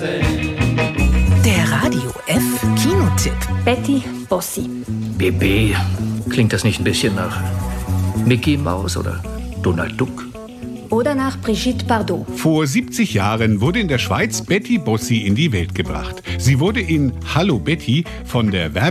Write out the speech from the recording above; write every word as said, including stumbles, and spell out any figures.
Der Radio F Kinotipp. Betty Bossi. B B, klingt das nicht ein bisschen nach Mickey Maus oder Donald Duck? Oder nach Brigitte Bardot. Vor siebzig Jahren wurde in der Schweiz Betty Bossi in die Welt gebracht. Sie wurde in Hallo Betty von der